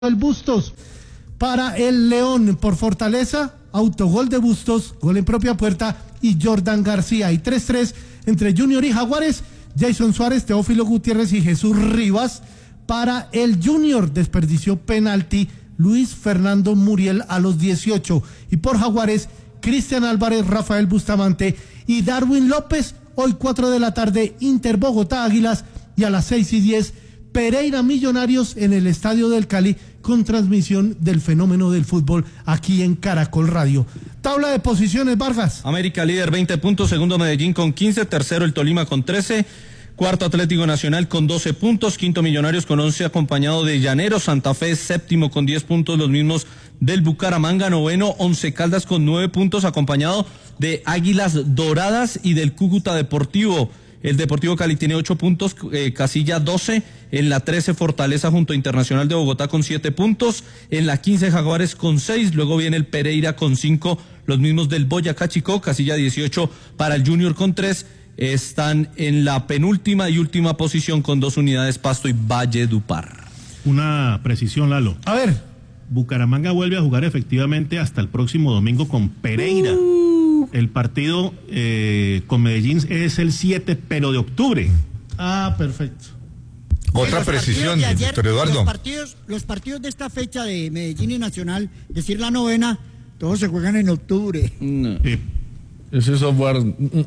El Bustos para el León por Fortaleza, autogol de Bustos, gol en propia puerta y Jordan García. Y 3-3 entre Junior y Jaguares, Jason Suárez, Teófilo Gutiérrez y Jesús Rivas. Para el Junior desperdició penalti Luis Fernando Muriel a los 18. Y por Jaguares, Cristian Álvarez, Rafael Bustamante y Darwin López. Hoy 4 de la tarde, Inter Bogotá Águilas, y a las 6:10 Pereira Millonarios en el Estadio del Cali, con transmisión del fenómeno del fútbol aquí en Caracol Radio. Tabla de posiciones, Vargas. América líder 20 puntos, segundo Medellín con 15, tercero el Tolima con 13, cuarto Atlético Nacional con 12 puntos, quinto Millonarios con 11 acompañado de Llaneros, Santa Fe séptimo con 10 puntos, los mismos del Bucaramanga, noveno Once Caldas con 9 puntos acompañado de Águilas Doradas y del Cúcuta Deportivo. El Deportivo Cali tiene 8 puntos, casilla 12, en la 13 Fortaleza junto a Internacional de Bogotá con 7 puntos, en la 15 Jaguares con 6, luego viene el Pereira con 5, los mismos del Boyacá Chicó, casilla 18 para el Junior con 3, están en la penúltima y última posición con 2 unidades Pasto y Valledupar. Una precisión, Lalo. A ver. Bucaramanga vuelve a jugar efectivamente hasta el próximo domingo con Pereira. El partido con Medellín es el 7, pero de octubre. Ah, perfecto. Otra precisión, doctor Eduardo. Los partidos de esta fecha de Medellín y Nacional, decir la novena, todos se juegan en octubre. No. Ese software.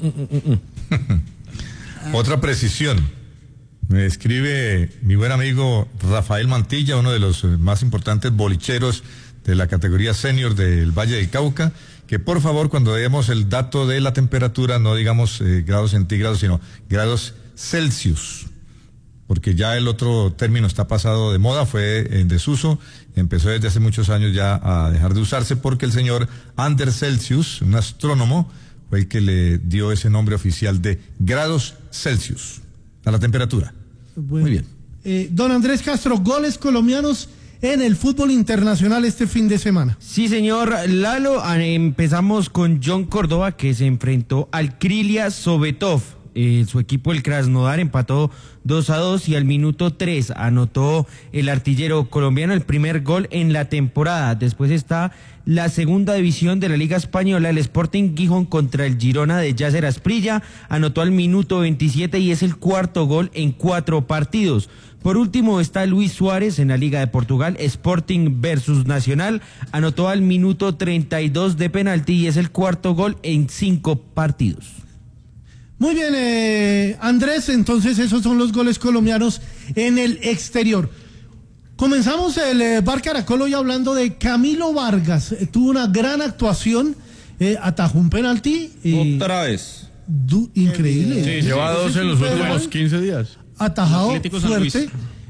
Otra precisión. Me escribe mi buen amigo Rafael Mantilla, uno de los más importantes bolicheros de la categoría senior del Valle del Cauca, que por favor cuando demos el dato de la temperatura no digamos grados centígrados, sino grados Celsius, porque ya el otro término está pasado de moda, fue en desuso, empezó desde hace muchos años ya a dejar de usarse porque el señor Anders Celsius, un astrónomo, fue el que le dio ese nombre oficial de grados Celsius a la temperatura. Bueno, muy bien. Don Andrés Castro, goles colombianos en el fútbol internacional este fin de semana. Sí, señor Lalo, empezamos con John Córdoba, que se enfrentó al Krylia Sovetov. Su equipo, el Krasnodar, empató 2-2 y al minuto 3 anotó el artillero colombiano el primer gol en la temporada. Después está la segunda división de la Liga Española, el Sporting Gijón contra el Girona de Yasser Asprilla, anotó al minuto 27 y es el cuarto gol en 4 partidos. Por último está Luis Suárez en la Liga de Portugal, Sporting versus Nacional, anotó al minuto 32 de penalti y es el cuarto gol en 5 partidos. Muy bien, Andrés, entonces esos son los goles colombianos en el exterior. Comenzamos el Bar Caracol hoy hablando de Camilo Vargas. Tuvo una gran actuación, atajó un penalti. Otra vez. Increíble. Sí, lleva 2 en los últimos 15 días. Atajado fuerte.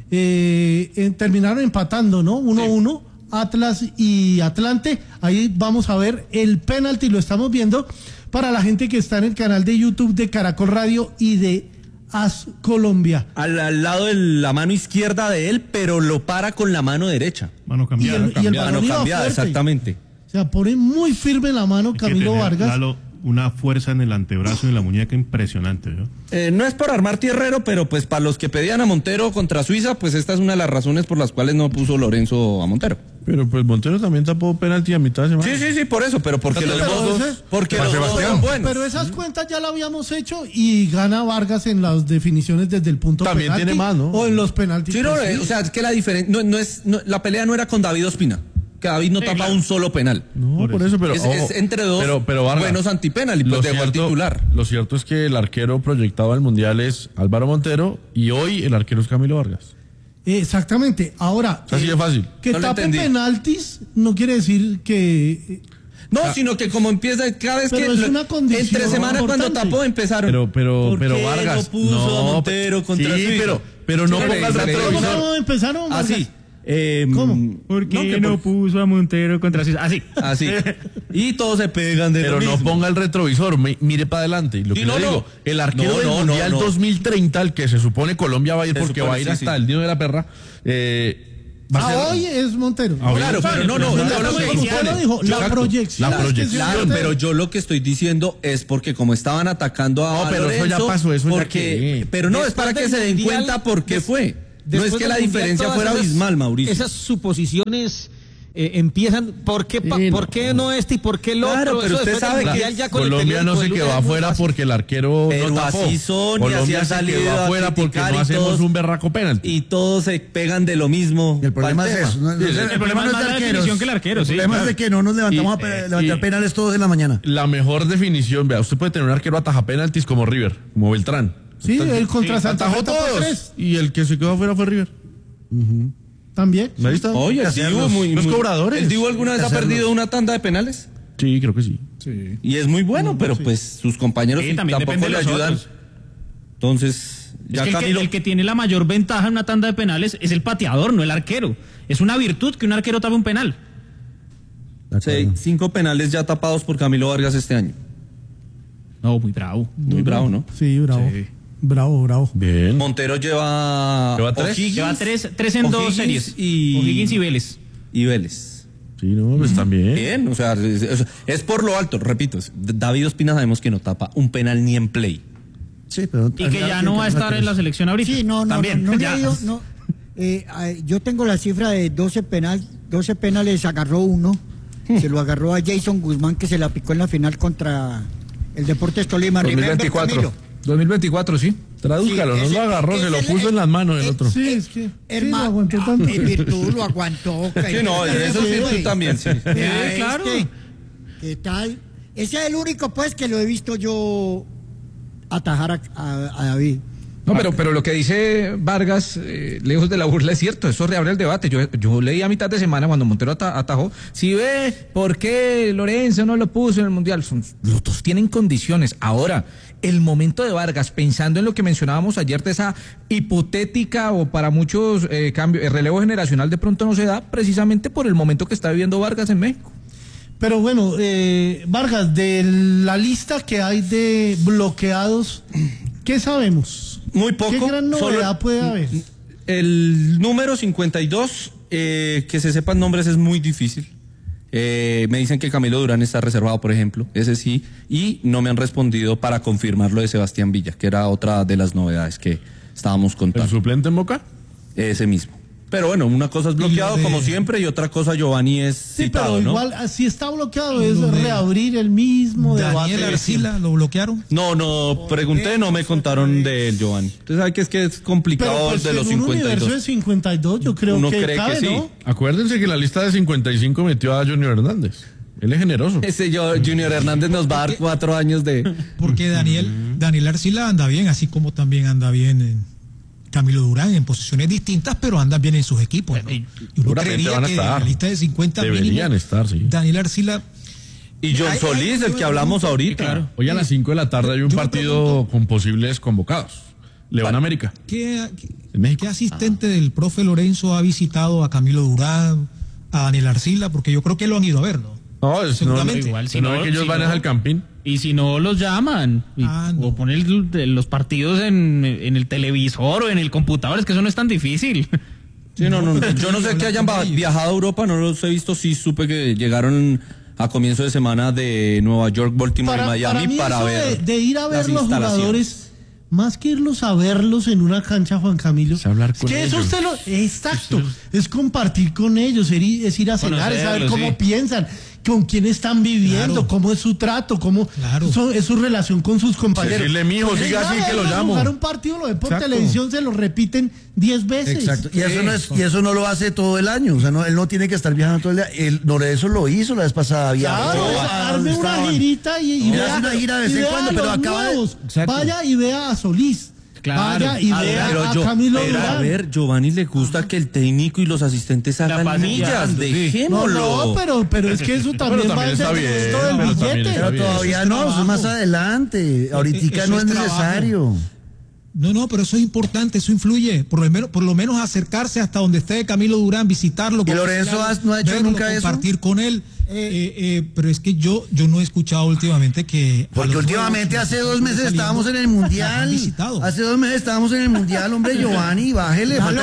Terminaron empatando, ¿no? 1-1. Atlas y Atlante. Ahí vamos a ver el penalti, lo estamos viendo para la gente que está en el canal de YouTube de Caracol Radio y de AS Colombia. Al lado de la mano izquierda de él, pero lo para con la mano derecha. Mano cambiada. Y el balón iba cambiada, fuerte. Exactamente. O sea, pone muy firme la mano Camilo Vargas. Lalo, una fuerza en el antebrazo y en la muñeca impresionante, ¿no? No es por armar tierrero, pero pues para los que pedían a Montero contra Suiza, pues esta es una de las razones por las cuales no puso Lorenzo a Montero. Pero pues Montero también tapó penalti a mitad de semana. Sí, por eso, pero porque los dos son buenos. Pero esas cuentas ya las habíamos hecho y gana Vargas en las definiciones desde el punto también penalti. Tiene más, ¿no? O en los penaltis. Sí, no, o sea, es que la diferencia, la pelea no era con David Ospina, que David no tapa un solo penal. No, por eso, pero es entre dos pero Vargas, buenos antipenal y pues dejó al titular. Lo cierto es que el arquero proyectado al Mundial es Álvaro Montero y hoy el arquero es Camilo Vargas. Exactamente. Ahora, así de fácil. Que no tape penaltis no quiere decir que... No, sino que como empieza cada vez pero que es una condición entre semana importante. cuando tapó empezaron. Pero Vargas no puso a Montero contra sí, Suiza. pero no ponga el retrovisor. ¿Cómo empezaron, Vargas? Así. ¿Cómo? ¿Por qué no puso a Montero contra Suiza? Así. Y todos se pegan de pero lo mismo. no ponga el retrovisor, mire para adelante. Y lo que le digo, el arquero del Mundial 2030, el que se supone Colombia va a ir porque va a ir hasta el Nido de la Perra, hoy es Montero. Claro, pero no, la proyección. Pero yo lo que estoy diciendo es porque como estaban atacando a pero Lorenzo, eso ya pasó, pero no, es para que se den cuenta por qué fue. No es que la diferencia fuera abismal, Mauricio. Esas suposiciones empiezan, ¿por qué no este y por qué el otro? Claro, pero usted sabe que ya Colombia no se quedó afuera porque el arquero no tapó. Así son, Colombia se quedó afuera porque no hacemos un berraco penalti. Y todos se pegan de lo mismo. El problema es eso. El problema es más la definición que el arquero. El problema es de que no nos levantamos a levantar penales todos en la mañana. La mejor definición, vea, usted puede tener un arquero ataja penaltis como River, como Beltrán. Sí, el contra Santa Fe atajó todos. Y el que se quedó afuera fue River. También. Ahí está. Oye, los cobradores. ¿El Divo alguna vez ha perdido una tanda de penales? Sí, creo que sí. Y es muy bueno, pero pues sus compañeros tampoco le ayudan. Entonces, ya el que tiene la mayor ventaja en una tanda de penales es el pateador, no el arquero. Es una virtud que un arquero tape un penal. 5 penales ya tapados por Camilo Vargas este año. No, muy bravo. Muy bravo, ¿no? Sí, bravo. Sí. Bravo. Bien. Montero lleva 3. Lleva 3 en 2 series. O'Higgins y Vélez. Sí, no, pues también. Bien, o sea, es por lo alto, repito. David Ospina sabemos que no tapa un penal ni en play. Sí, pero y que ya no va a estar en la selección ahorita. Sí, también. Yo tengo la cifra de 12 penales, agarró uno. Se lo agarró a Jason Guzmán, que se la picó en la final contra el Deportes Tolima. 2024, sí. Tradúzcalo, no lo agarró, se lo puso en las manos el otro. Sí, es que hermano, lo aguantó tanto. En virtud lo aguantó. Sí, no, eso es virtud también, sí. Claro. ¿Qué tal? Ese es el único, pues, que lo he visto yo atajar a David. No, pero lo que dice Vargas, lejos de la burla, es cierto, eso reabre el debate. Yo leí a mitad de semana cuando Montero atajó, si ve por qué Lorenzo no lo puso en el Mundial, los dos tienen condiciones. Ahora, el momento de Vargas, pensando en lo que mencionábamos ayer de esa hipotética o para muchos relevo generacional, de pronto no se da precisamente por el momento que está viviendo Vargas en México. Pero bueno, Vargas, de la lista que hay de bloqueados, ¿qué sabemos? Muy poco. ¿Qué gran novedad puede haber? El número 52, que se sepan nombres es muy difícil. Me dicen que Camilo Durán está reservado, por ejemplo, ese sí, y no me han respondido para confirmar lo de Sebastián Villa, que era otra de las novedades que estábamos contando. ¿El suplente en Boca? Ese mismo. Pero bueno, una cosa es bloqueado como siempre y otra cosa Giovanni es citado, pero ¿no? igual, si está bloqueado es reabrir el mismo debate. ¿Daniel Arcila lo bloquearon? No, pregunté, no me contaron de él, Giovanni. Usted sabe que es complicado pero, pues, de los en 52. un universo de 52 yo creo Uno que cree cabe, que sí. ¿no? Acuérdense que la lista de 55 metió a Junior Hernández. Él es generoso. Ese Junior Hernández nos va a dar 4 años de... Porque Daniel Arcila anda bien, así como también anda bien Camilo Durán en posiciones distintas, pero andan bien en sus equipos, ¿no? Y uno creería que en la lista de 50 deberían estar, sí. Daniel Arcila y John Solís, del que hablamos ahorita. Claro. Hoy a las 5 de la tarde hay un partido con posibles convocados. León América. ¿Qué asistente del profe Lorenzo ha visitado a Camilo Durán, a Daniel Arcila? Porque yo creo que lo han ido a ver, ¿no? No, seguramente. Igual, si no, que ellos van al Campín. Y si no, los llaman. O ponen los partidos en el televisor o en el computador, es que eso no es tan difícil. Sí, no. Yo no sé que hayan viajado a Europa, no los he visto. Sí supe que llegaron a comienzo de semana de Nueva York, Baltimore y Miami para ver. De ir a ver los jugadores, más que irlos a verlos en una cancha, Juan Camilo. Es hablar con ellos. Eso usted exacto. Es compartir con ellos, es ir a cenar, es saber cómo piensan, con quién están viviendo, cómo es su trato, cómo es su relación con sus compañeros. Decirle, mijo, siga así que lo llamo. Jugar un partido, lo ve por televisión, se lo repiten 10 veces. Exacto. Y eso no lo hace todo el año. O sea, él no tiene que estar viajando todo el día. Lorenzo lo hizo la vez pasada. Claro, arme una girita y vea una gira de vez en cuando, pero acaba de... Vaya y vea a Solís. Claro. Vaya y vea a Camilo Durán. A ver, Giovanni le gusta que el técnico y los asistentes hagan millas, dejémoslo. No, pero es que eso también va a ser todo el billete. Pero todavía no, eso es más adelante. Ahorita no es necesario. No, pero eso es importante, eso influye. Por lo menos acercarse hasta donde esté Camilo Durán, visitarlo. ¿Y Lorenzo no ha hecho nunca eso? Compartir con él. Pero es que yo no he escuchado últimamente que... Porque últimamente hace 2 meses estábamos en el Mundial. Hace 2 meses estábamos en el Mundial, hombre, Giovanni, bájele. Falta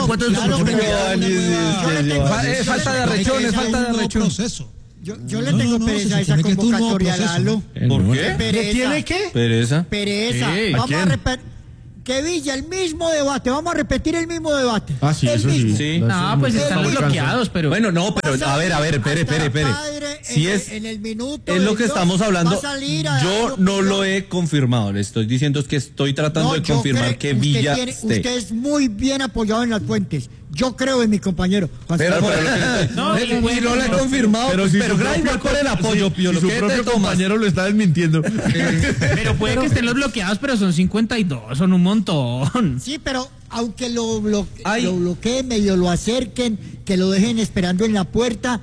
de arrechones, Yo le tengo pereza a esa convocatoria, Lalo. ¿Por qué? Pereza. ¿Tiene qué? Pereza. Sí. Vamos a repetir. que Villa, el mismo debate, vamos a repetir el mismo debate. Ah, sí, eso mismo. sí. No, pues están bloqueados, pero... Bueno, no, pero a ver, espere. Si en el minuto es lo que Dios, estamos hablando, yo no lo he confirmado, le estoy diciendo que estoy tratando de confirmar que Villa usted es muy bien apoyado en las fuentes. Yo creo en mi compañero. Pero no lo he confirmado, pero gracias por el apoyo, Pío. Su propio compañero lo está desmintiendo. Pero puede que estén los bloqueados, pero son 52, son un montón. Sí, pero aunque lo bloqueen, medio lo acerquen, que lo dejen esperando en la puerta,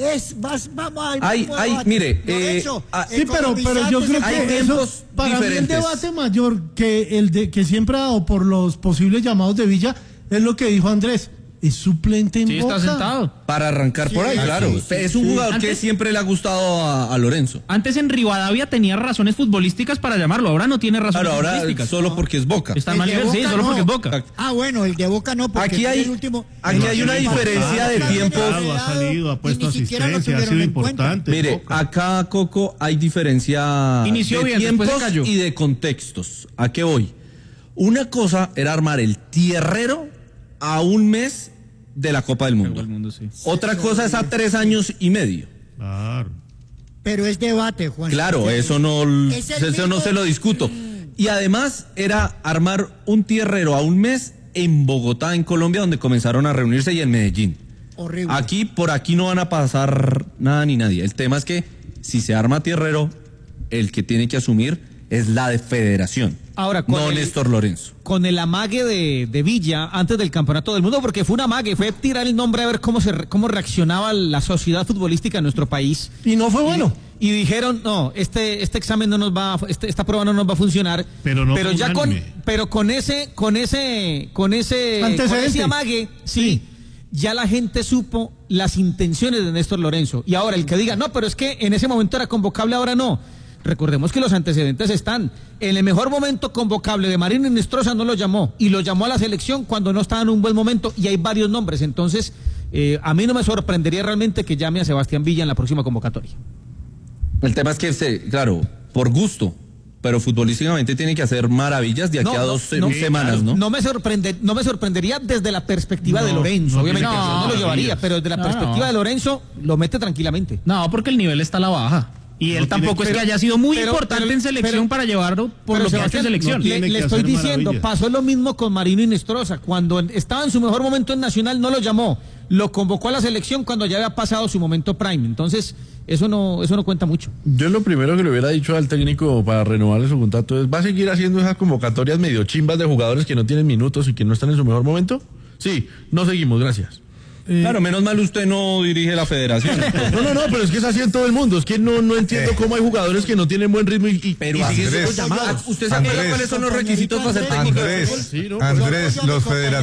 vamos a mire, sí, pero yo creo que eso, para mí el debate mayor que el que siempre ha dado por los posibles llamados de Villa es lo que dijo Andrés. Es suplente en Boca. Está sentado. Para arrancar por ahí, claro. Es un jugador que siempre le ha gustado a Lorenzo. Antes en Rivadavia tenía razones futbolísticas para llamarlo, ahora no tiene razones futbolísticas. Solo porque es Boca. Está mal nivel, sí, solo porque es Boca. Bueno, el de Boca no, porque aquí hay una diferencia de tiempos. Ha salido, ha puesto asistencia, ha sido importante. Mire, acá, Coco, hay diferencia de tiempos y de contextos. ¿A qué voy? Una cosa era armar el tierrero a un mes de la Copa del Mundo. Sí. Otra cosa es a 3 años y medio. Claro. Pero es debate, Juan. Claro, eso no se lo discuto. Y además era armar un tierrero a un mes en Bogotá, en Colombia, donde comenzaron a reunirse, y en Medellín. Horrible. Por aquí no van a pasar nada ni nadie. El tema es que si se arma tierrero, el que tiene que asumir es la de Federación. Ahora, no Néstor Lorenzo. Con el amague de Villa antes del Campeonato del Mundo, porque fue un amague, fue tirar el nombre a ver cómo reaccionaba la sociedad futbolística en nuestro país. Y no fue bueno. Y dijeron, no, este examen no nos va, esta prueba no nos va a funcionar. Pero ya con ese amague, sí, ya la gente supo las intenciones de Néstor Lorenzo. Y ahora el que diga, no, pero es que en ese momento era convocable, ahora no. Recordemos que los antecedentes están. En el mejor momento convocable de Marino Inestrosa no lo llamó, y lo llamó a la selección cuando no estaba en un buen momento, y hay varios nombres. Entonces, a mí no me sorprendería realmente que llame a Sebastián Villa en la próxima convocatoria. El tema es que, claro, por gusto, pero futbolísticamente tiene que hacer maravillas de aquí a 2 semanas, ¿no? No me sorprendería desde la perspectiva de Lorenzo. Obviamente no lo llevaría, pero desde la perspectiva de Lorenzo lo mete tranquilamente. No, porque el nivel está a la baja. Y él tampoco es que haya sido muy importante en selección para llevarlo por lo que ha hecho en selección. Le estoy diciendo, pasó lo mismo con Marino Inestrosa. Cuando estaba en su mejor momento en Nacional no lo llamó, lo convocó a la selección cuando ya había pasado su momento prime. Entonces, eso no cuenta mucho. Yo lo primero que le hubiera dicho al técnico para renovarle su contrato es, ¿va a seguir haciendo esas convocatorias medio chimbas de jugadores que no tienen minutos y que no están en su mejor momento? Sí, no seguimos, gracias. Claro, menos mal usted no dirige la federación. No, pero es que es así en todo el mundo. Es que no entiendo cómo hay jugadores que no tienen buen ritmo pero siguen siendo llamados. ¿Usted sabe cuáles son los requisitos para ser técnico? Andrés, los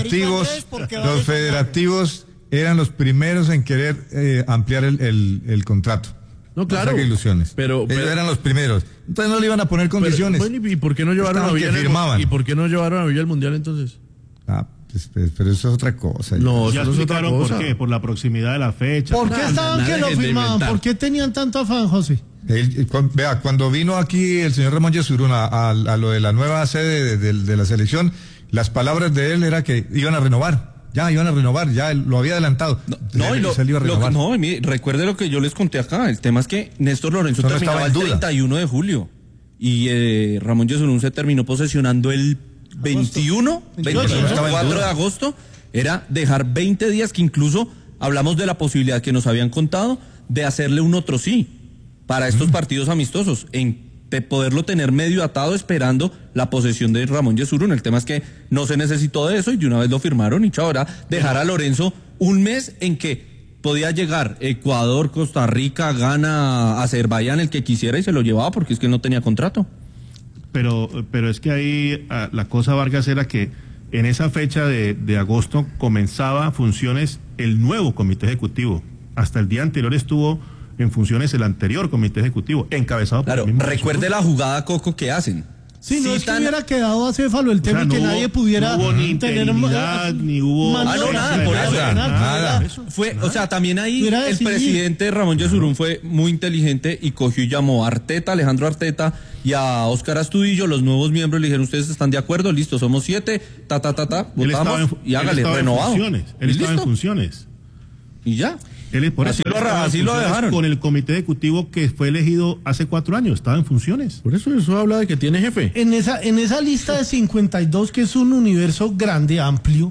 federativos eran los primeros en querer ampliar el contrato. No, claro. No saque ilusiones. Pero ellos eran los primeros. Entonces no le iban a poner condiciones. Bueno, ¿y por qué no llevaron a Villa al Mundial entonces? Pero eso es otra cosa. No, ya explicaron por qué, por la proximidad de la fecha. ¿Por qué estaban que lo firmaban? ¿Por qué tenían tanto afán, José? Vea, cuando vino aquí el señor Ramón Yesurún a lo de la nueva sede de la selección, las palabras de él era que iban a renovar. Ya lo había adelantado. Recuerde lo que yo les conté acá. El tema es que Néstor Lorenzo terminaba el 31 de julio y Ramón Yesurún se terminó posesionando el 24 de agosto. Era dejar 20 días, que incluso hablamos de la posibilidad que nos habían contado de hacerle un otro sí para estos partidos amistosos, de poderlo tener medio atado esperando la posesión de Ramón Yesurún. El tema es que no se necesitó de eso y de una vez lo firmaron, y ahora dejar a Lorenzo un mes en que podía llegar Ecuador, Costa Rica, Ghana, Azerbaiyán, el que quisiera, y se lo llevaba porque es que él no tenía contrato. Pero es que ahí la cosa, Vargas, era que en esa fecha de agosto comenzaba funciones el nuevo comité ejecutivo. Hasta el día anterior estuvo en funciones el anterior comité ejecutivo, encabezado por el mismo. Recuerde la jugada, Coco, que hacen. Sí, no es que hubiera quedado acéfalo el tema, que nadie pudiera no hubo ni tener ni hubo nada, por eso. Nada. Fue, o sea, también ahí el presidente Ramón Yesurún fue muy inteligente y cogió y llamó a Alejandro Arteta y a Óscar Astudillo, los nuevos miembros, le dijeron, ¿ustedes están de acuerdo? Listo, somos 7, votamos y hágale, renovado. Él estaba en funciones. Y ya. Así lo dejaron. Con el comité ejecutivo que fue elegido hace 4 años, estaba en funciones. Por eso habla de que tiene jefe. En esa lista de 52, que es un universo grande, amplio,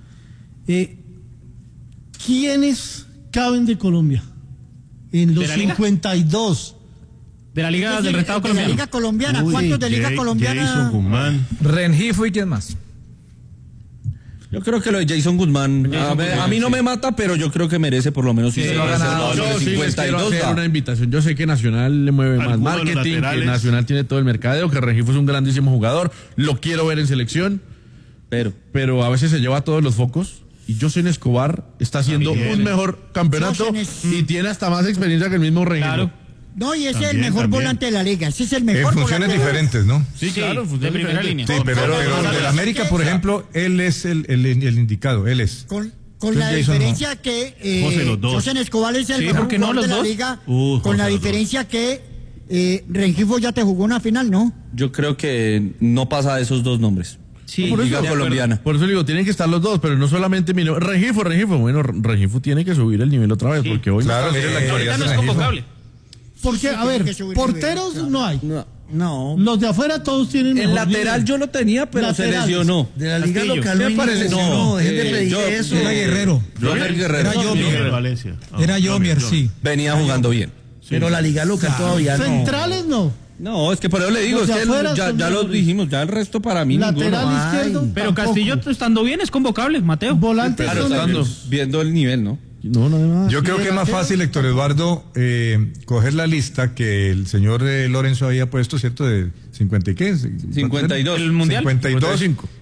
¿quiénes caben de Colombia? En los 52. De la Liga del Estado Colombiano. De la Liga Colombiana. ¿Cuántos de Liga Colombiana? Jason Guzmán. Rengifo y quién más. Yo creo que lo de Jason Guzmán, a mí no me mata, pero yo creo que merece por lo menos sí, lo ha ganado. Yo sí les quiero hacer una invitación. Yo sé que Nacional le mueve más marketing, que Nacional tiene todo el mercadeo, que Rengifo es un grandísimo jugador, lo quiero ver en selección, pero a veces se lleva todos los focos. Y José Escobar está haciendo un mejor campeonato y tiene hasta más experiencia que el mismo Rengifo. Claro. No, y ese es el mejor volante de la liga. Ese es el mejor volante. En funciones diferentes, ¿no? Sí, claro, de primera línea. Sí, pero del América, por ejemplo, él es el indicado, él es. Con la diferencia que José Escobar es el mejor jugador de la liga, con la diferencia que Rengifo ya te jugó una final, ¿no? Yo creo que no pasa de esos dos nombres. Sí, por Liga colombiana. Por eso digo, tienen que estar los dos, pero no solamente Rengifo. Bueno, Rengifo tiene que subir el nivel otra vez, porque hoy claro, ahorita no es convocable. Porque, a ver, porteros no hay. No. Los de afuera todos tienen. El lateral yo lo tenía, pero se lesionó. De la liga local no, dejen de pedir eso. Era Guerrero. Era Yomier, sí. Venía jugando bien. Pero la liga local todavía no. Centrales no. No, es que por eso le digo, es que ya lo dijimos, ya el resto para mí lateral ninguno. Izquierdo. Pero Castillo estando bien es convocable, Mateo. Volantes viendo el nivel, ¿no? Yo creo que es más fácil, Héctor Eduardo, coger la lista que el señor Lorenzo había puesto, ¿cierto? De 50 y qué? 52. ¿El Mundial? 52.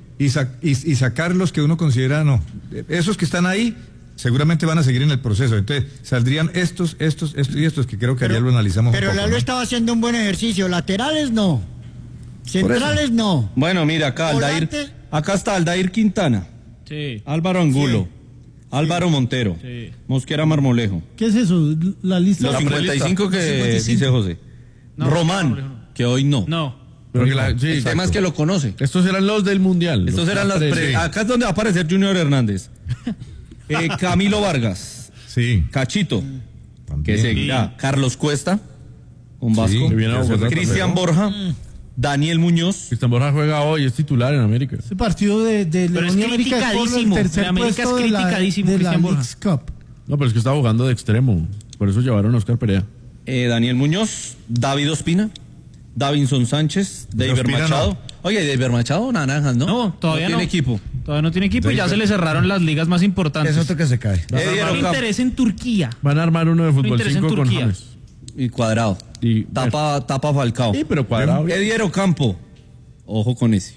Y sacar los que uno considera, no. Esos que están ahí seguramente van a seguir en el proceso. Entonces saldrían estos y estos, que creo que ayer lo analizamos pero un poco. Pero Lalo estaba haciendo un buen ejercicio. Laterales no. Centrales no. Bueno, mira, acá está Aldair Quintana. Sí. Álvaro Angulo. Sí. Álvaro Montero, Mosquera Marmolejo. ¿Qué es eso? La lista. Los 55 que dice José. No, Román, que hoy no. No. Pero el tema es que lo conoce. Estos eran los del Mundial. Estos eran las acá es donde va a aparecer Junior Hernández. Camilo Vargas. Sí. Cachito. Que seguirá. Carlos Cuesta. Un vasco. Cristian Borja. Daniel Muñoz. Cristian Borja juega hoy, es titular en América. Ese partido de León y América es por el tercer puesto de la Leagues Cup. No, pero es que estaba jugando de extremo. Por eso llevaron a Oscar Perea. Daniel Muñoz, David Ospina, Davinson Sánchez, David Machado. No. Oye, David Machado, naranjas, ¿no? No, todavía no. Tiene equipo. Todavía no tiene equipo y ya se le cerraron las ligas más importantes. Es otro que se cae. Hay interés en Turquía. Van a armar uno de fútbol 5 con James. Y Cuadrado. Y tapa Falcao. Sí, pero Cuadrado. Edier Ocampo. Ojo con ese.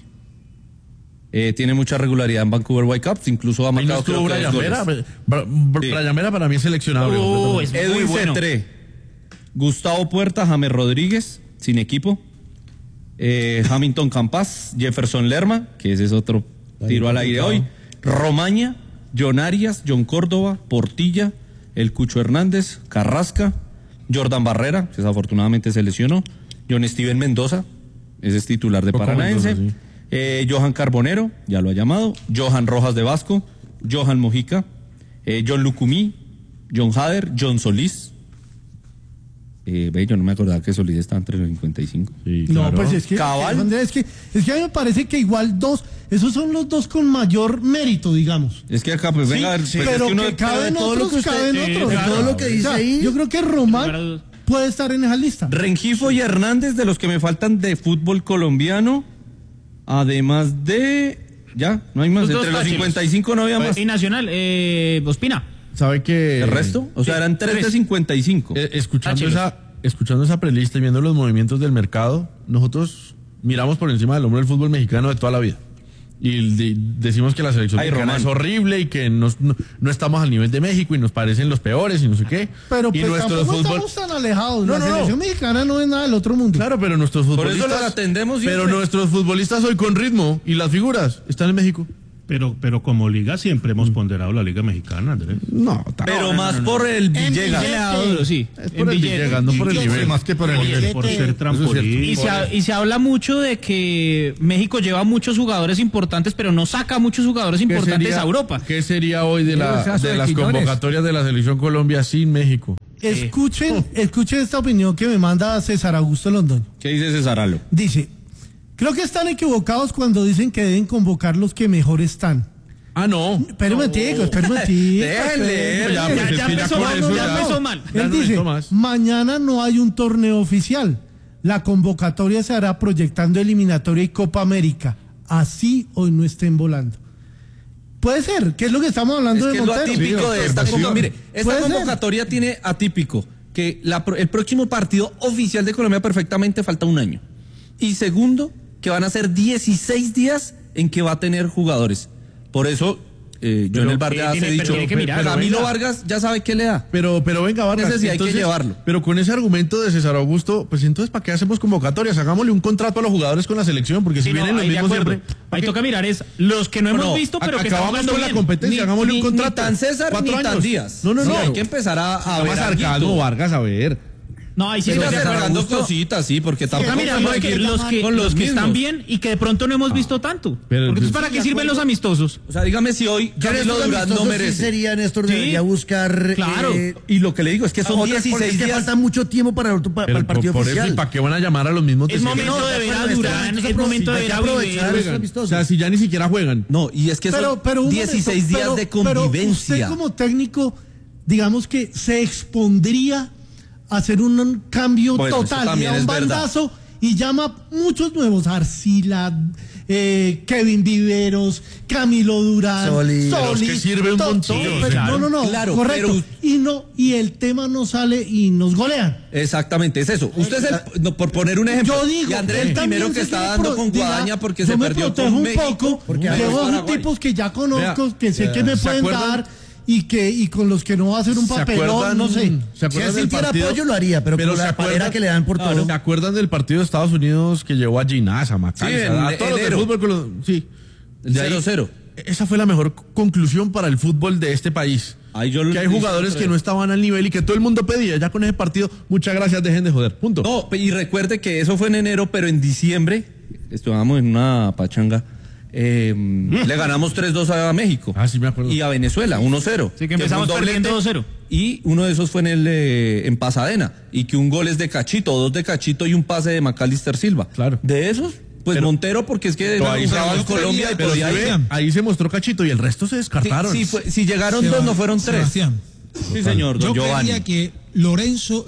Tiene mucha regularidad en Vancouver Whitecaps, incluso ha marcado Brian Mera para mí es seleccionado. Edwin bueno. Cetré, Gustavo Puerta, James Rodríguez, sin equipo. Hamilton Campas, Jefferson Lerma, que ese es otro tiro al aire hoy. Romaña, John Arias, John Córdoba, Portilla, el Cucho Hernández, Carrasca, Jordan Barrera, que desafortunadamente se lesionó, John Steven Mendoza, ese es titular de Paranaense, Johan Carbonero, ya lo ha llamado, Johan Rojas de Vasco, Johan Mojica, John Lucumí, John Hader, John Solís. Yo no me acordaba que Solís estaba entre los 55. Sí, claro. No, pues es que, Cabal. Es que a mí me parece que igual esos son los dos con mayor mérito, digamos. Es que acá, pues venga, sí, pues pero es que uno caben otros, todo lo que dice ahí. Yo creo que Román puede estar en esa lista. Rengifo y Hernández, de los que me faltan de fútbol colombiano, además de... Ya, no hay más. Entre los 55 no había más. Y Nacional, Ospina. ¿Sabe que el resto? O sea, eran 3 de 55. Escuchando esa prelista y viendo los movimientos del mercado, nosotros miramos por encima del hombro del fútbol mexicano de toda la vida. y decimos que la selección mexicana es horrible y que no estamos al nivel de México y nos parecen los peores y no sé qué. Pero y pues tampoco estamos tan alejados. La selección mexicana no es nada del otro mundo. Claro, pero nuestros futbolistas... Por eso la atendemos siempre. Pero nuestros futbolistas hoy con ritmo y las figuras están en México. Pero como liga siempre hemos ponderado la liga mexicana, Andrés. No, pero más por el Villegas. Sí, es por el Villegas, no por el nivel. Más que por el nivel. Por ser trampolín. Y se habla mucho de que México lleva muchos jugadores importantes, pero no saca muchos jugadores importantes a Europa. ¿Qué sería hoy de las convocatorias de la selección Colombia sin México? Escuchen esta opinión que me manda César Augusto Londoño. ¿Qué dice César Alo? Dice: creo que están equivocados cuando dicen que deben convocar los que mejor están. No. Espérame, Déjenle. Ya empezó mal. Él dice, mañana no hay un torneo oficial. La convocatoria se hará proyectando eliminatoria y Copa América. Así hoy no estén volando. Puede ser, que es lo que estamos hablando de Montero. Es atípico de esta convocatoria. Mire, esta convocatoria tiene atípico que el próximo partido oficial de Colombia perfectamente falta un año. Y segundo, que van a ser 16 días en que va a tener jugadores. Por eso, yo en el bar ya he dicho, Camilo Vargas ya sabe qué le da. Pero venga, Vargas, ese sí hay que llevarlo. Pero con ese argumento de César Augusto, pues entonces, ¿para qué hacemos convocatorias? Hagámosle un contrato a los jugadores con la selección, porque si vienen los mismos siempre... Ahí toca mirar los que no hemos visto, pero que acabamos con la competencia, hagámosle un contrato. Ni tan César, ni tan Díaz. No. Hay que empezar a ver sarcasmo, Vargas, a ver. No, ahí sí se regando cositas, sí, porque tampoco con los que están bien y que de pronto no hemos visto tanto. Porque entonces, ¿para qué sirven los amistosos? O sea, dígame si hoy Camilo Durán no merece. Sí sería, Néstor, debería buscar... Claro. Y lo que le digo es que son 16 días. Falta mucho tiempo para el partido por oficial. Eso, ¿y para qué van a llamar a los mismos? Es momento de ver a Durán, es momento de ver a Vivero. O sea, si ya ni siquiera juegan. No, y es que son 16 días de convivencia. Pero usted como técnico, digamos que se expondría hacer un cambio total, y un bandazo, y llama muchos nuevos: Arcila, Kevin Viveros, Camilo Durán, Solís, que sirve un montón. No, claro, correcto. Y el tema no sale y nos golean. Exactamente, es eso. Usted es por poner un ejemplo. Yo digo, y Andrés el primero que está dando con Guadaña porque se perdió con México. Un poco, porque llevo tipos que ya conozco, que sé que me pueden dar. Y con los que no va a hacer un papelón, no sé. Si él sintiera apoyo lo haría, pero con la palera que le dan por todo. ¿Se acuerdan del partido de Estados Unidos que llevó a Ginás, a Macalester, a todos los de fútbol? Sí. 0-0. Esa fue la mejor conclusión para el fútbol de este país. Que hay jugadores que no estaban al nivel y que todo el mundo pedía. Ya con ese partido, muchas gracias, dejen de joder. Punto. No, y recuerde que eso fue en enero, pero en diciembre estábamos en una pachanga. Le ganamos 3-2 a México. Sí, me acuerdo. Y a Venezuela, 1-0. Sí, que empezamos perdiendo 2-0. Y uno de esos fue en Pasadena. Y que un gol es de Cachito, 2 de Cachito y un pase de Macalister Silva. Claro. De esos, pues Montero, porque es que jugaba en Colombia y podía ir. Ahí se mostró Cachito y el resto se descartaron. Si llegaron 2, no fueron 3. Sebastián. Sí, señor, don Giovanni. Yo creía que Lorenzo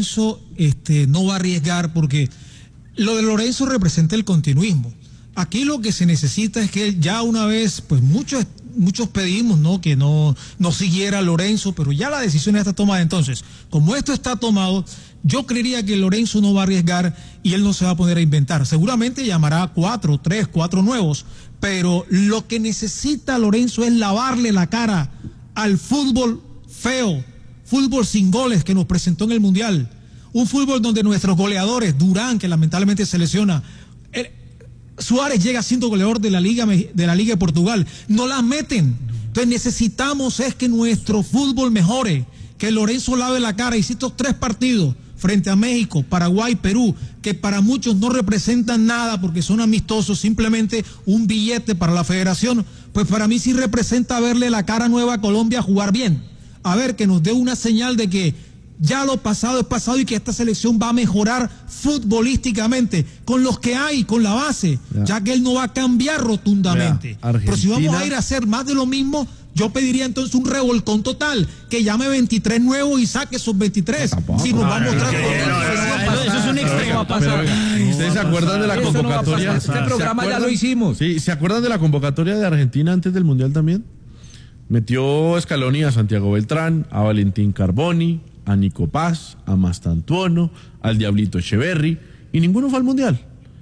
no va a arriesgar, porque lo de Lorenzo representa el continuismo. Aquí lo que se necesita es que ya una vez, pues muchos pedimos, ¿no?, que no siguiera Lorenzo, pero ya la decisión está tomada. Entonces, como esto está tomado, yo creería que Lorenzo no va a arriesgar y él no se va a poner a inventar. Seguramente llamará 4 nuevos, pero lo que necesita Lorenzo es lavarle la cara al fútbol feo, fútbol sin goles que nos presentó en el Mundial. Un fútbol donde nuestros goleadores, Durán, que lamentablemente se lesiona, Suárez llega siendo goleador de la Liga de Portugal, no las meten. Entonces necesitamos es que nuestro fútbol mejore, que Lorenzo lave la cara. Y estos 3 partidos frente a México, Paraguay, Perú, que para muchos no representan nada porque son amistosos, simplemente un billete para la federación, pues para mí sí representa verle la cara nueva a Colombia, jugar bien, a ver, que nos dé una señal de que ya lo pasado es pasado y que esta selección va a mejorar futbolísticamente con los que hay, con la base, ya que él no va a cambiar rotundamente. Pero si vamos a ir a hacer más de lo mismo, yo pediría entonces un revolcón total, que llame 23 nuevos y saque esos 23. Si nos va a mostrar eso es un extremo. ¿Ustedes se acuerdan de la convocatoria? Este programa ya lo hicimos. Sí, ¿se acuerdan de la convocatoria de Argentina antes del Mundial también? Metió Scaloni a Santiago Beltrán, a Valentín Carboni, a Nico Paz, a Mastantuono, al Diablito Echeverri, y ninguno fue al Mundial.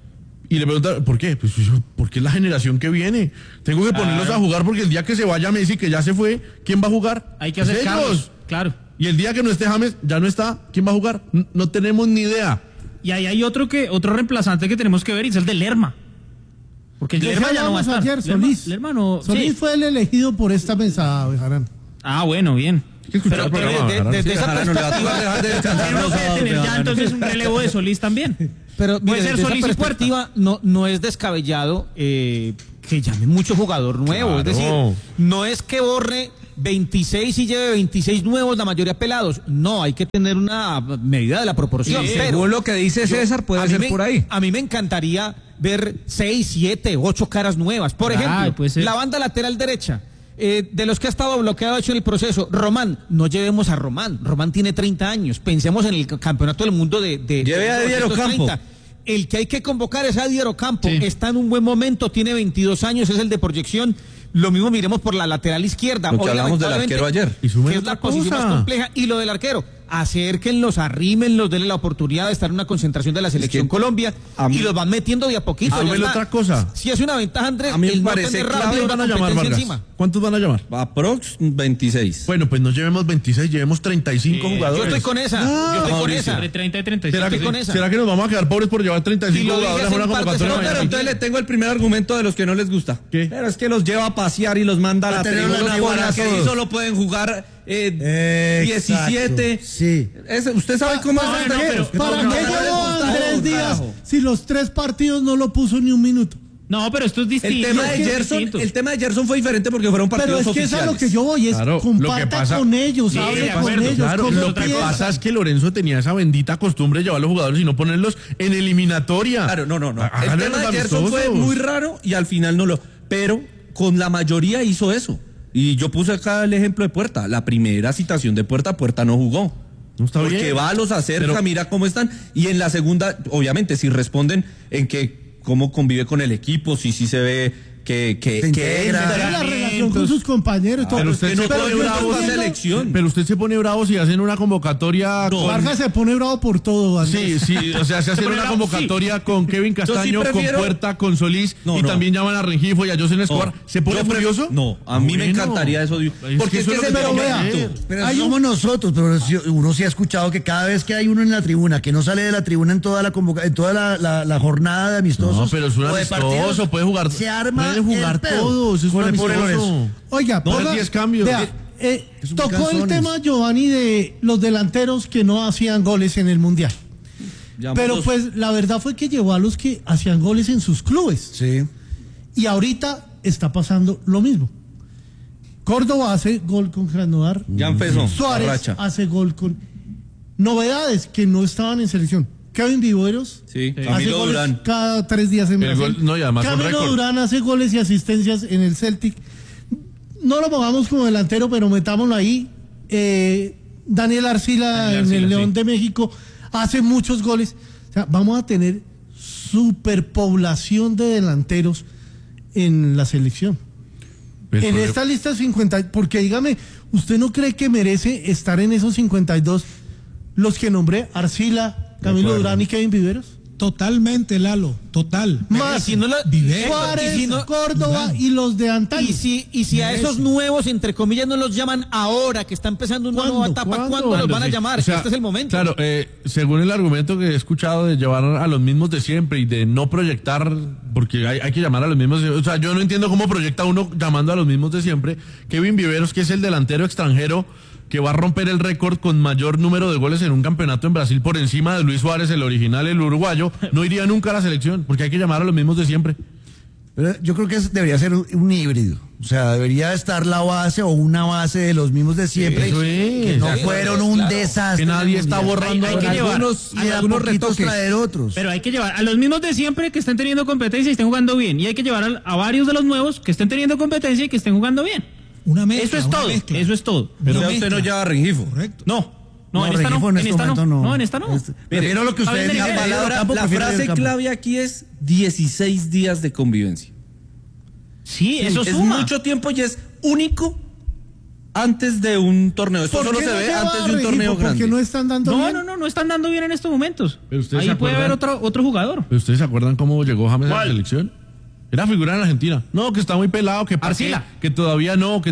Y le pregunta, ¿por qué? Pues porque es la generación que viene. Tengo que ponerlos a jugar porque el día que se vaya Messi, que ya se fue, ¿quién va a jugar? Hay que hacer cambios, claro. Y el día que no esté James, ya no está, ¿quién va a jugar? No tenemos ni idea. Y ahí hay otro reemplazante que tenemos que ver, y es el de Lerma. Porque Lerma ya no va a estar. Ayer, Solís. Solís fue el elegido por esta mesa, Bejarán. Ah, bueno, bien. Pero desde esa perspectiva tener ya entonces un relevo de Solís también. Pero puede ser desde Solís esa perspectiva no es descabellado que llame mucho jugador nuevo. Claro. Es decir, no es que borre 26 y lleve 26 nuevos, la mayoría pelados. No, hay que tener una medida de la proporción. Sí, según lo que dice César, puede ser por ahí. A mí me encantaría ver 6, 7, 8 caras nuevas. Por ejemplo, la banda lateral derecha. De los que ha estado bloqueado hecho en el proceso, Román, no llevemos a Román. Román tiene 30 años. Pensemos en el campeonato del mundo de lleve a Dier Ocampo. El que hay que convocar es a Dier Ocampo. Sí. Está en un buen momento, tiene 22 años, es el de proyección. Lo mismo miremos por la lateral izquierda. Lo que hablamos del arquero ayer. Que es la posición más compleja. Y lo del arquero. Acérquenlos, arrímenlos, denle la oportunidad de estar en una concentración de la Selección Colombia y los van metiendo de a poquito. Otra cosa. Si es una ventaja, Andrés, a mí me parece ¿Cuántos van a llamar, Vargas? Encima. ¿Cuántos van a llamar? Aprox 26. Bueno, pues no llevemos 26, llevemos 35 jugadores. Yo estoy con esa. Yo estoy con esa. Entre 30 y 35. ¿Será que nos vamos a quedar pobres por llevar 35 jugadores a una convocatoria? No, pero entonces le tengo el primer argumento de los que no les gusta. ¿Qué? Pero es que los lleva a pasear y los manda a la tribuna, que solo pueden jugar 17. Sí. ¿Usted sabe cómo es? ¿Para qué llevó Andrés Díaz si los 3 partidos no lo puso ni un minuto? No, pero esto es distinto. El tema de Gerson fue diferente porque fueron partidos oficiales. Pero es que es a lo que yo voy, es comparta con ellos, hable con ellos. Claro, lo que pasa es que Lorenzo tenía esa bendita costumbre de llevar a los jugadores y no ponerlos en eliminatoria. Claro, no. El tema de Gerson fue muy raro y al final no lo... Pero con la mayoría hizo eso. Y yo puse acá el ejemplo de Puerta. La primera citación de Puerta no jugó. No está porque bien. Va a los acerca, mira cómo están. Y en la segunda, obviamente, si responden en que cómo convive con el equipo, si sí se ve que la relación con sus compañeros. Pero usted se pone bravo selección. Pero usted se pone bravo si hacen una convocatoria. Vargas se pone bravo por todo. Andrés. Sí, o sea, se hace una convocatoria con Kevin Castaño, con Puerta, con Solís y también llaman a Rengifo y a José Escobar. ¿Se pone furioso? No, a mí me encantaría eso. Porque es que pero somos nosotros, pero uno sí ha escuchado que cada vez que hay uno en la tribuna que no sale de la tribuna en toda la jornada de amistosos. No, pero es un amistoso, puede jugar. Se arma. Pueden jugar todos, es un amistoso. Oiga, no 10 cambios. Tocó el tema, Giovanni, de los delanteros que no hacían goles en el Mundial. Pero pues la verdad fue que llevó a los que hacían goles en sus clubes. Sí. Y ahorita está pasando lo mismo. Córdoba hace gol con Krasnodar. Ya empezó. Suárez hace gol con... Novedades que no estaban en selección. Kevin Viveros Camilo Durán cada 3 días en Brasil. Camilo Durán hace goles y asistencias en el Celtic. No lo pongamos como delantero, pero metámoslo ahí. Daniel Arcila en el León de México hace muchos goles. O sea, vamos a tener superpoblación de delanteros en la selección. En esta lista 50, porque dígame, ¿usted no cree que merece estar en esos 52 los que nombré? Arcila, Camilo Durán y Kevin Viveros. Totalmente, Lalo, total. Más si no Suárez, Córdoba y los de antaño. Y si a esos nuevos, entre comillas, no los llaman ahora, que está empezando una nueva etapa, ¿cuándo los van a llamar? O sea, este es el momento. Claro, según el argumento que he escuchado de llevar a los mismos de siempre y de no proyectar, porque hay que llamar a los mismos, o sea, yo no entiendo cómo proyecta uno llamando a los mismos de siempre. Kevin Viveros, que es el delantero extranjero que va a romper el récord con mayor número de goles en un campeonato en Brasil por encima de Luis Suárez, el original, el uruguayo, no iría nunca a la selección, porque hay que llamar a los mismos de siempre. Pero yo creo que debería ser un híbrido. O sea, debería estar la base o una base de los mismos de siempre. Eso es, que no fueron un desastre. Que nadie está borrando. Hay que llevar algunos retoques, traer otros. Pero hay que llevar a los mismos de siempre que estén teniendo competencia y estén jugando bien. Y hay que llevar a varios de los nuevos que estén teniendo competencia y que estén jugando bien. Una mezcla, eso es todo, mezcla. Eso es todo. Pero usted no lleva a Rengifo. Correcto. No, en esta no. En esta no. Prefiero lo que usted diga. La frase clave aquí es 16 días de convivencia. Sí, eso suma. Es mucho tiempo y es único antes de un torneo. Esto solo se ve antes de un torneo grande. Porque no están dando bien. No están dando bien en estos momentos. Ahí puede haber otro jugador. ¿Pero ustedes se acuerdan cómo llegó James a la selección? Era figura en Argentina. No, que está muy pelado, que Arcila. Que todavía no.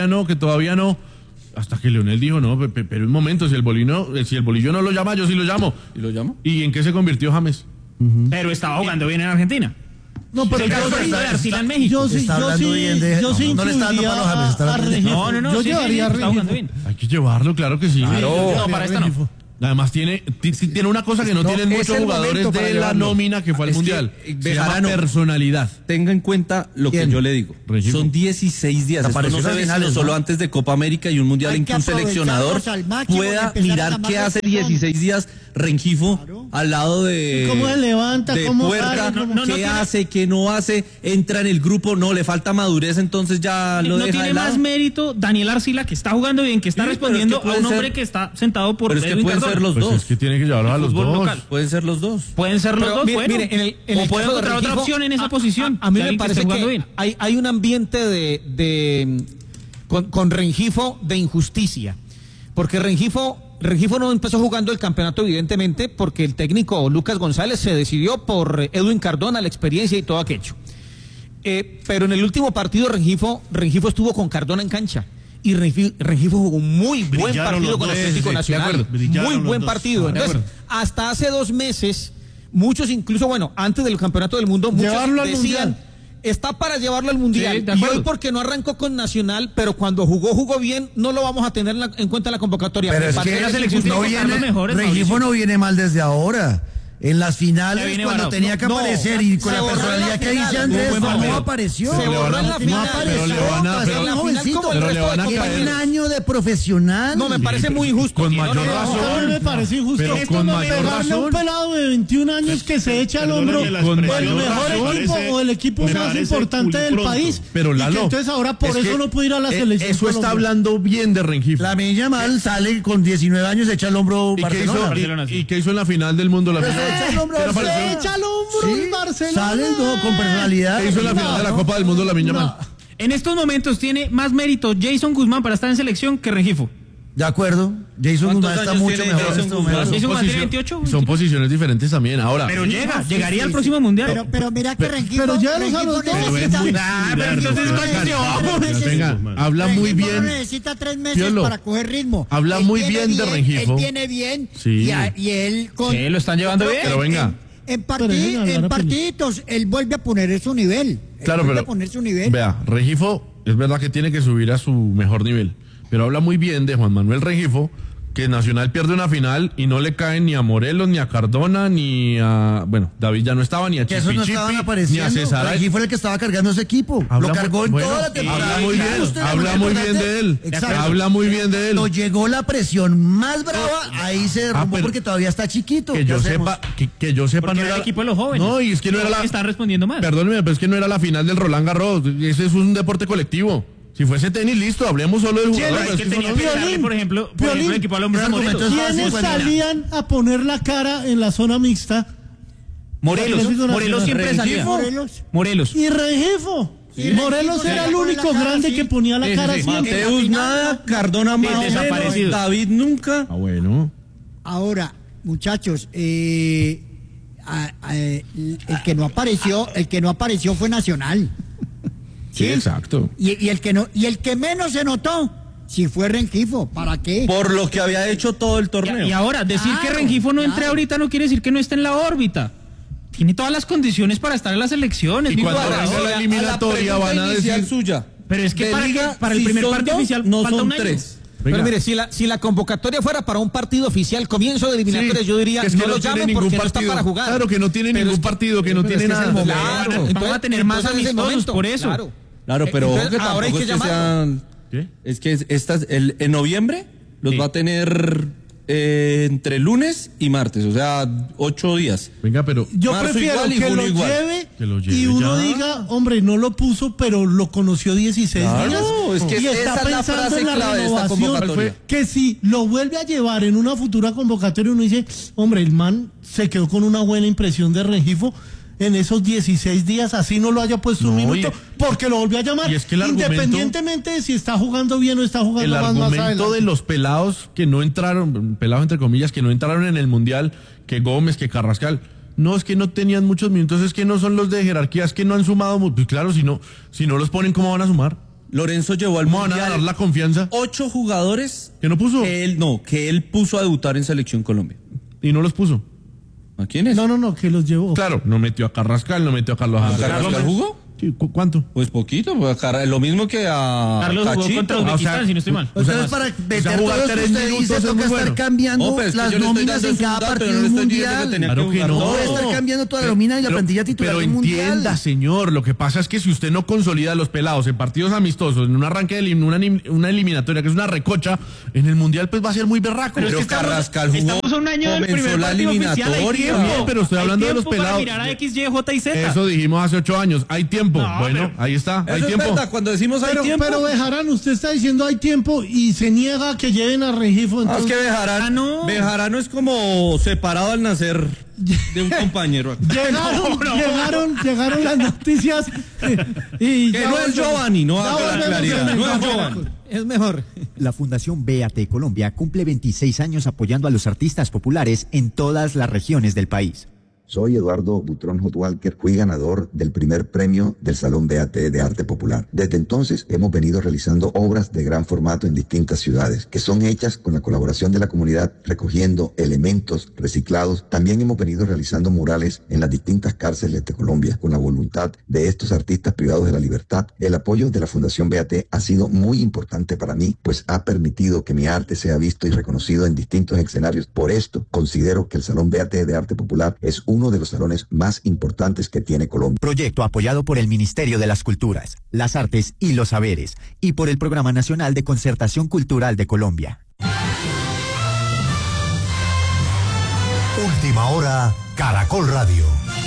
Hasta que Leonel dijo, no, pero un momento, si el Bolillo no lo llama, yo sí lo llamo. ¿Y lo llamo? ¿Y en qué se convirtió James? Pero estaba jugando bien en Argentina. No, pero el caso de Arcila en México. Yo sí no le está dando palo a James, está Rengifo. No, yo llevaría a Rengifo. Hay que llevarlo, claro que sí. Claro. No, para esta no. Además tiene una cosa que no tienen muchos jugadores de la nómina que fue al Mundial. Se llama personalidad. Tenga en cuenta lo que yo le digo. Rengifo. Son 16 días. Esto no se ve sino solo antes de Copa América y un Mundial en que un seleccionador pueda mirar qué hace 16 días Rengifo al lado de cómo se levanta, de cómo Puerta, qué hace, qué no hace, entra en el grupo, no le falta madurez, entonces ya lo deja de lado. No tiene más mérito Daniel Arcila, que está jugando bien, que está respondiendo a un hombre que está sentado por Pero es que pueden ser los pues dos. Es que tiene que llevarlos a los dos. Local. Pueden ser los dos. Pueden ser los dos, bueno. Mire, o pueden encontrar otra opción en esa posición. A mí me parece que hay un ambiente con Rengifo de injusticia. Porque Rengifo no empezó jugando el campeonato, evidentemente, porque el técnico Lucas González se decidió por Edwin Cardona, la experiencia y todo aquello. Pero en el último partido Rengifo estuvo con Cardona en cancha. Y Rengifo jugó un muy buen partido con el Atlético Nacional. Muy buen partido. Entonces, hasta hace 2 meses, muchos incluso, antes del Campeonato del Mundo, muchos decían, está para llevarlo al Mundial. Sí, y hoy porque no arrancó con Nacional, pero cuando jugó bien, no lo vamos a tener en cuenta en la convocatoria. Pero es que la selección Rengifo no viene mal desde ahora. En las finales, cuando tenía que aparecer y con la personalidad que dice Andrés, no apareció. Se borró en la final. Pero le van a caer. Un año de profesional. No, me parece muy injusto. Con mayor razón. Me parece injusto. Pero con mayor razón. Un pelado de 21 años que se echa al hombro el mejor equipo o el equipo más importante del país. Pero Lalo, entonces ahora por eso no puede ir a la selección. Eso está hablando bien de Rengifo. Lamine Yamal sale con 19 años, se echa al hombro Barcelona. ¿Y qué hizo en la final del mundo? Se echa al hombro en Barcelona. Sale con personalidad. ¿Qué hizo en la final de la Copa del Mundo Lamine Yamal? En estos momentos tiene más mérito Jason Guzmán para estar en selección que Rengifo. De acuerdo. Jason Guzmán está mucho mejor en este momento. Jason Guzmán tiene 28. Son posiciones diferentes también. Ahora. Pero llegaría al próximo Mundial. Pero mira que Rengifo. Pero ya los a los dos. Venga, habla muy bien. Necesita 3 meses para coger ritmo. Habla muy bien de Rengifo. Él viene bien. Sí. Y él con. Sí, lo están llevando bien. Pero venga. En partiditos, él vuelve a poner su nivel. Claro, pero. Vea, Rengifo es verdad que tiene que subir a su mejor nivel. Pero habla muy bien de Juan Manuel Rengifo, que Nacional pierde una final y no le caen ni a Morelos, ni a Cardona, ni a... Bueno, David ya no estaba, ni a Chipichipi, ni a César. Rengifo fue el que estaba cargando ese equipo. Lo cargó en toda la temporada. Habla muy bien de él. Habla muy bien de él. Cuando llegó la presión más brava, ahí se derrumbó porque todavía está chiquito. Que yo sepa, no era el equipo de los jóvenes. No, y es que no era la... Están respondiendo mal. Perdóneme, pero es que no era la final del Roland Garros. Ese es un deporte colectivo. Si fuese tenis, listo, hablemos solo del jugador. Es que tenía que darle, por ejemplo, el equipo al hombre. ¿Quiénes salían a poner la cara en la zona mixta? Morelos siempre salía. Morelos. Y Rengifo. Morelos era el único grande que ponía la cara siempre. Mateus nada, Cardona más desaparecido. David nunca. Bueno. Ahora, muchachos, el que no apareció fue Nacional. Sí, exacto. Y el que menos se notó, sí fue Rengifo. ¿Para qué? Por lo que había hecho todo el torneo. Y ahora, decir que Rengifo no entre ahorita no quiere decir que no esté en la órbita. Tiene todas las condiciones para estar en las elecciones. Y cuando venga la eliminatoria van a decir suya. Pero es que para el primer partido oficial no falta son un año. 3. Pero mire, si la convocatoria fuera para un partido oficial, comienzo de eliminatorias, yo diría que no lo llamen porque no está para jugar. Claro, que no tiene ningún partido, que no tiene nada. Claro, vamos a tener más amistosos por eso. Claro, pero entonces, ahora hay que llamarlo. Es que en noviembre los va a tener entre lunes y martes, o sea, 8 días. Venga, pero yo prefiero que lo lleve y uno diga, hombre, no lo puso, pero lo conoció 16 días. Es que y está pensando en la renovación, que si lo vuelve a llevar en una futura convocatoria, uno dice, hombre, el man se quedó con una buena impresión de Rengifo. en esos 16 días, así no lo haya puesto un minuto, porque lo volvió a llamar, y es que independientemente de si está jugando bien o está jugando más adelante. El argumento de los pelados que no entraron, pelados entre comillas, que no entraron en el Mundial, que Gómez, que Carrascal, no, es que no tenían muchos minutos, es que no son los de jerarquía, es que no han sumado, pues claro, si no los ponen, ¿cómo van a sumar? Lorenzo llevó al Mundial. ¿Van a dar la confianza? 8 jugadores. ¿Que no puso? Que él puso a debutar en Selección Colombia. ¿Y no los puso? ¿A quiénes? No, que los llevó. Claro, no metió a Carrascal, no metió a Carlos Andrés. ¿Carrascal jugó? Sí, ¿cuánto? Pues poquito, lo mismo que a Carlos jugó contra Uzbekistán, si no estoy mal. Entonces, para meter todo lo que usted dice, toca estar cambiando las nóminas en cada partido mundial. Claro que no. Puede estar cambiando toda la nómina y la plantilla titular del mundial. Pero entienda, señor, lo que pasa es que si usted no consolida a los pelados en partidos amistosos, en un arranque de una eliminatoria, que es una recocha, en el mundial pues va a ser muy berraco. Pero es que Carrascal jugó, estamos a un año del primer partido oficial, hay tiempo. Pero estoy hablando de los pelados. Para mirar a X, Y, J y Z. Eso dijimos hace 8 años, hay tiempo. Bueno, ahí está, hay tiempo. Es verdad, cuando decimos hay tiempo. Pero Bejarán, usted está diciendo hay tiempo y se niega a que lleven a Rengifo. Es que Bejarano es como separado al nacer de un compañero. Llegaron las noticias y que no es Giovanni, no haga la claridad. No es Giovanni. Es mejor. La Fundación BAT Colombia cumple 26 años apoyando a los artistas populares en todas las regiones del país. Soy Eduardo Butrón Hotwalker, fui ganador del primer premio del Salón BAT de Arte Popular. Desde entonces hemos venido realizando obras de gran formato en distintas ciudades, que son hechas con la colaboración de la comunidad, recogiendo elementos reciclados. También hemos venido realizando murales en las distintas cárceles de Colombia, con la voluntad de estos artistas privados de la libertad. El apoyo de la Fundación BAT ha sido muy importante para mí, pues ha permitido que mi arte sea visto y reconocido en distintos escenarios. Por esto, considero que el Salón BAT de Arte Popular es uno de los salones más importantes que tiene Colombia. Proyecto apoyado por el Ministerio de las Culturas, las Artes y los Saberes y por el Programa Nacional de Concertación Cultural de Colombia. Última hora, Caracol Radio.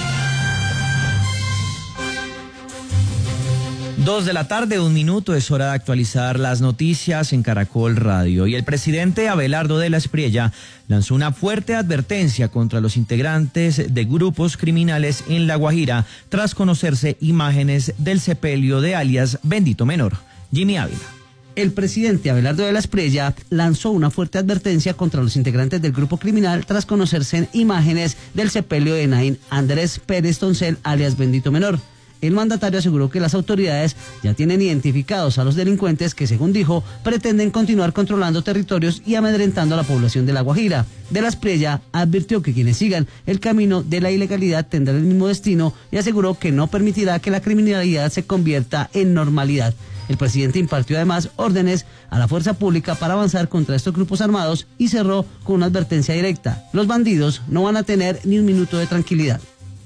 2 de la tarde, 1 minuto, es hora de actualizar las noticias en Caracol Radio. Y el presidente Abelardo de la Espriella lanzó una fuerte advertencia contra los integrantes de grupos criminales en La Guajira tras conocerse imágenes del sepelio de alias Bendito Menor. Jimmy Ávila. El presidente Abelardo de la Espriella lanzó una fuerte advertencia contra los integrantes del grupo criminal tras conocerse imágenes del sepelio de Naín Andrés Pérez Toncel, alias Bendito Menor. El mandatario aseguró que las autoridades ya tienen identificados a los delincuentes que, según dijo, pretenden continuar controlando territorios y amedrentando a la población de La Guajira. De la Espriella advirtió que quienes sigan el camino de la ilegalidad tendrán el mismo destino y aseguró que no permitirá que la criminalidad se convierta en normalidad. El presidente impartió además órdenes a la fuerza pública para avanzar contra estos grupos armados y cerró con una advertencia directa: los bandidos no van a tener ni un minuto de tranquilidad.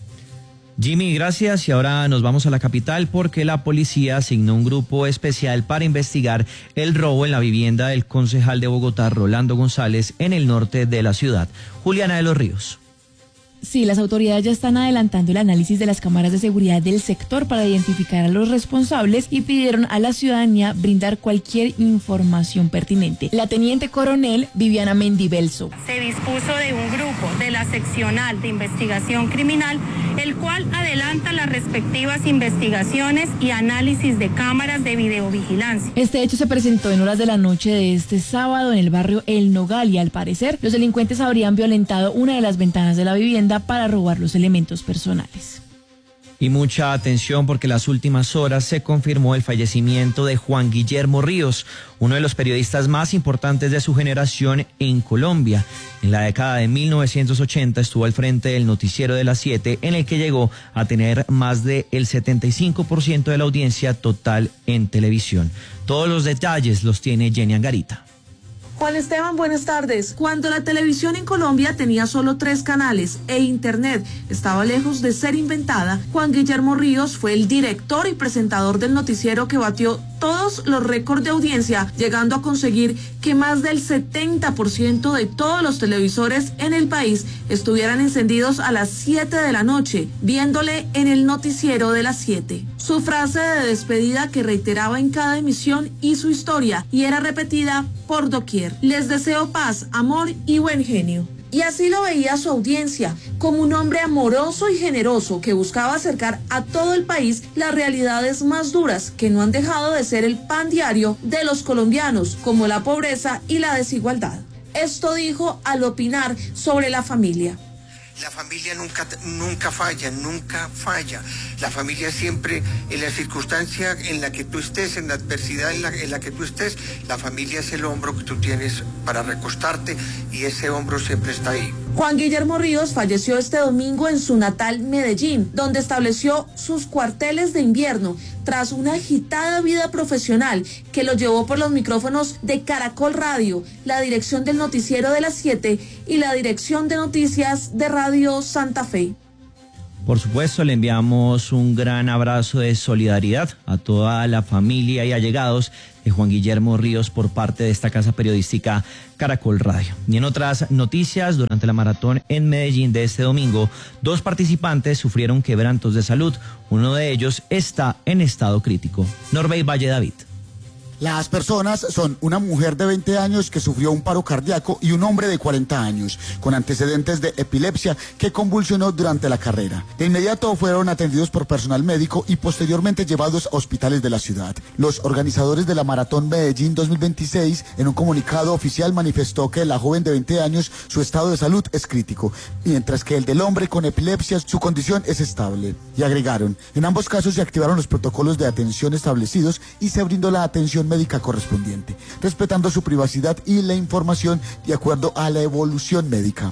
Jimmy, gracias. Y ahora nos vamos a la capital porque la policía asignó un grupo especial para investigar el robo en la vivienda del concejal de Bogotá, Rolando González, en el norte de la ciudad. Juliana de los Ríos. Sí, las autoridades ya están adelantando el análisis de las cámaras de seguridad del sector para identificar a los responsables y pidieron a la ciudadanía brindar cualquier información pertinente. La teniente coronel Viviana Mendibelso. Se dispuso de un grupo de la seccional de investigación criminal, el cual adelanta las respectivas investigaciones y análisis de cámaras de videovigilancia. Este hecho se presentó en horas de la noche de este sábado en el barrio El Nogal y al parecer los delincuentes habrían violentado una de las ventanas de la vivienda para robar los elementos personales. Y mucha atención porque en las últimas horas se confirmó el fallecimiento de Juan Guillermo Ríos, uno de los periodistas más importantes de su generación en Colombia. En la década de 1980 estuvo al frente del noticiero de las 7, en el que llegó a tener más del 75% de la audiencia total en televisión. Todos los detalles los tiene Jenny Angarita. Juan Esteban, buenas tardes. Cuando la televisión en Colombia tenía solo 3 canales e Internet estaba lejos de ser inventada, Juan Guillermo Ríos fue el director y presentador del noticiero que batió todos los récords de audiencia, llegando a conseguir que más del 70% de todos los televisores en el país estuvieran encendidos a las 7 de la noche, viéndole en el noticiero de las 7. Su frase de despedida que reiteraba en cada emisión y su historia, y era repetida por doquier: les deseo paz, amor y buen genio. Y así lo veía su audiencia, como un hombre amoroso y generoso que buscaba acercar a todo el país las realidades más duras que no han dejado de ser el pan diario de los colombianos, como la pobreza y la desigualdad. Esto dijo al opinar sobre la familia. La familia nunca falla. La familia siempre, en la circunstancia en la que tú estés, en la adversidad en la que tú estés, la familia es el hombro que tú tienes para recostarte y ese hombro siempre está ahí. Juan Guillermo Ríos falleció este domingo en su natal Medellín, donde estableció sus cuarteles de invierno tras una agitada vida profesional que lo llevó por los micrófonos de Caracol Radio, la dirección del noticiero de las 7 y la dirección de noticias de Radio Santa Fe. Por supuesto, le enviamos un gran abrazo de solidaridad a toda la familia y allegados de Juan Guillermo Ríos por parte de esta casa periodística Caracol Radio. Y en otras noticias, durante la maratón en Medellín de este domingo, 2 participantes sufrieron quebrantos de salud. Uno de ellos está en estado crítico. Norbey Valle David. Las personas son una mujer de 20 años que sufrió un paro cardíaco y un hombre de 40 años con antecedentes de epilepsia que convulsionó durante la carrera. De inmediato fueron atendidos por personal médico y posteriormente llevados a hospitales de la ciudad. Los organizadores de la Maratón Medellín 2026 en un comunicado oficial manifestó que la joven de 20 años su estado de salud es crítico, mientras que el del hombre con epilepsia su condición es estable. Y agregaron, en ambos casos se activaron los protocolos de atención establecidos y se brindó la atención médica correspondiente, respetando su privacidad y la información de acuerdo a la evolución médica.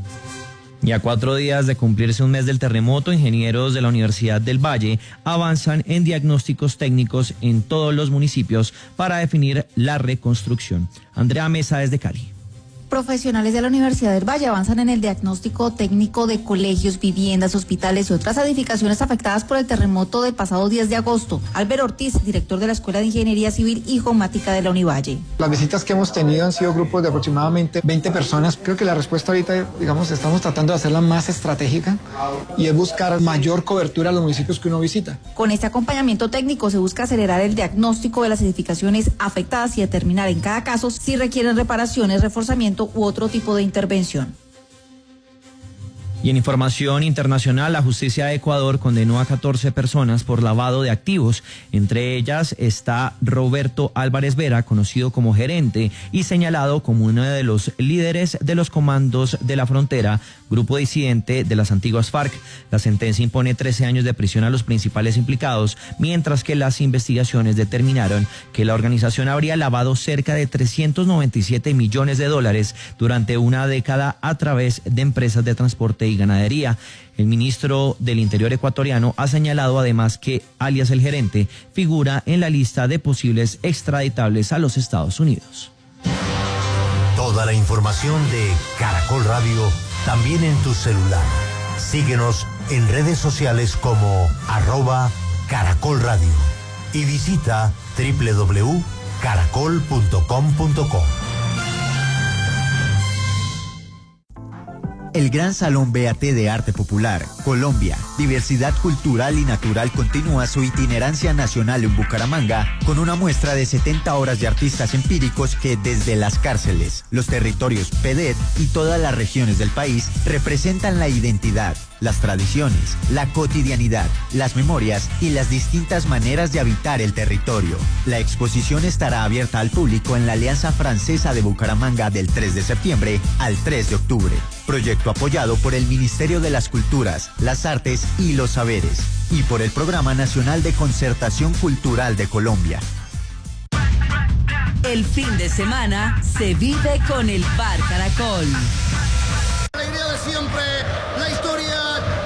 Y a 4 días de cumplirse un mes del terremoto, ingenieros de la Universidad del Valle avanzan en diagnósticos técnicos en todos los municipios para definir la reconstrucción. Andrea Mesa desde Cali. Profesionales de la Universidad del Valle avanzan en el diagnóstico técnico de colegios, viviendas, hospitales y otras edificaciones afectadas por el terremoto del pasado 10 de agosto. Álvaro Ortiz, director de la Escuela de Ingeniería Civil y Geomática de la Univalle. Las visitas que hemos tenido han sido grupos de aproximadamente 20 personas. Creo que la respuesta ahorita, estamos tratando de hacerla más estratégica y es buscar mayor cobertura a los municipios que uno visita. Con este acompañamiento técnico se busca acelerar el diagnóstico de las edificaciones afectadas y determinar en cada caso si requieren reparaciones, reforzamiento u otro tipo de intervención. Y en información internacional, la justicia de Ecuador condenó a 14 personas por lavado de activos. Entre ellas está Roberto Álvarez Vera, conocido como gerente y señalado como uno de los líderes de los comandos de la frontera, grupo disidente de las antiguas FARC. La sentencia impone 13 años de prisión a los principales implicados, mientras que las investigaciones determinaron que la organización habría lavado cerca de 397 millones de dólares durante una década a través de empresas de transporte y ganadería. El ministro del Interior ecuatoriano ha señalado además que alias el gerente figura en la lista de posibles extraditables a los Estados Unidos. Toda la información de Caracol Radio también en tu celular. Síguenos en redes sociales como @Caracol Radio y visita www.caracol.com.co. El Gran Salón BAT de Arte Popular, Colombia, Diversidad Cultural y Natural continúa su itinerancia nacional en Bucaramanga con una muestra de 70 horas de artistas empíricos que desde las cárceles, los territorios PEDET y todas las regiones del país representan la identidad, las tradiciones, la cotidianidad, las memorias y las distintas maneras de habitar el territorio. La exposición estará abierta al público en la Alianza Francesa de Bucaramanga del 3 de septiembre al 3 de octubre. Proyecto apoyado por el Ministerio de las Culturas, las Artes y los Saberes y por el Programa Nacional de Concertación Cultural de Colombia. El fin de semana se vive con el Bar Caracol. La alegría de siempre, la historia